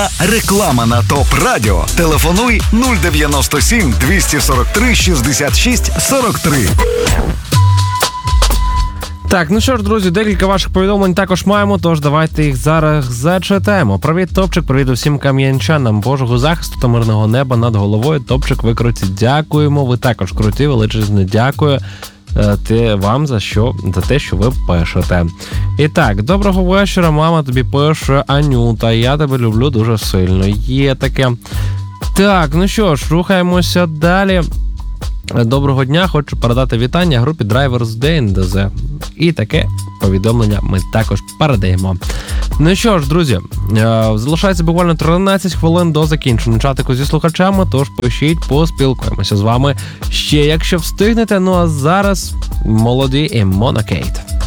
Реклама на ТОП Радіо. Телефонуй 097 243 66 43. Так, ну що ж, друзі, декілька ваших повідомлень також маємо, тож давайте їх зараз зачитаємо. Привіт, Топчик, привіт усім кам'янчанам, Божого захисту та мирного неба над головою. Топчик, ви круті, дякуємо, ви також круті, величезне дякую вам за те, що ви пишете. І так, доброго вечора, мама, тобі пише Анюта, я тебе люблю дуже сильно, є таке. Так, ну що ж, рухаємося далі. Доброго дня, хочу передати вітання групі Drivers ДНДЗ. І таке повідомлення ми також передаємо. Ну що ж, друзі, залишається буквально 13 хвилин до закінчення чатику зі слухачами, тож пишіть, поспілкуємося з вами ще, якщо встигнете. Ну а зараз молоді і Монокейт.